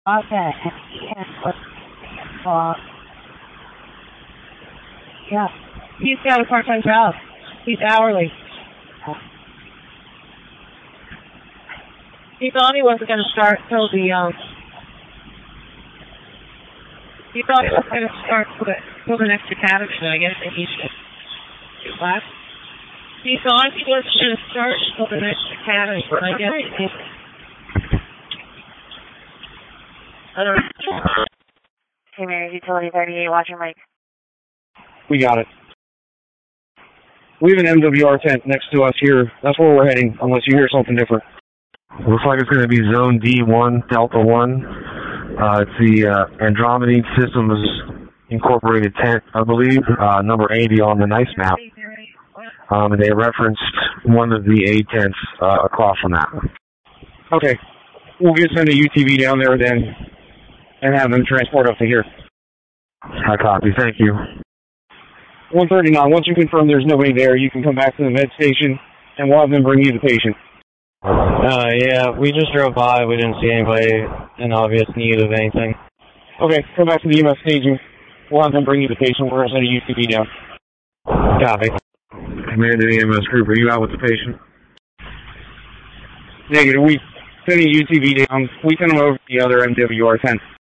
Okay. Uh, yeah. He's got a part-time job. He's hourly. He thought he wasn't going to start till the, he thought he was going to start till the next academy, so I guess he should. What? He thought he was going to start till the next academy, but I guess he I don't know. Hey, Mary, Utility 38, watching Mike. We got it. We have an MWR tent next to us here. That's where we're heading, unless you hear something different. Looks like it's going to be Zone D1, Delta 1. It's the Andromeda Systems Incorporated tent, I believe, number 80 on the NICE map. And they referenced one of the A tents across from that. Okay. We'll just send a UTV down there then and have them transport up to here. I copy. Thank you. 139, once you confirm there's nobody there, you can come back to the med station and we'll have them bring you the patient. Yeah, we just drove by. We didn't see anybody in obvious need of anything. Okay, come back to the EMS staging. We'll have them bring you the patient. We're going to send a UTV down. Copy. Commander EMS group, are you out with the patient? Negative. We send a UTV down. We send them over to the other MWR tent.